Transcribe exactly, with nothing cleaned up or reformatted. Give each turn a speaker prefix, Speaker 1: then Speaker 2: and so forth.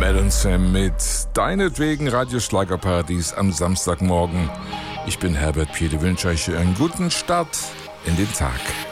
Speaker 1: Alan Sam mit deinetwegen Radioschlagerparadies am Samstagmorgen. Ich bin Herbert Piede, wünsche euch einen guten Start in den Tag.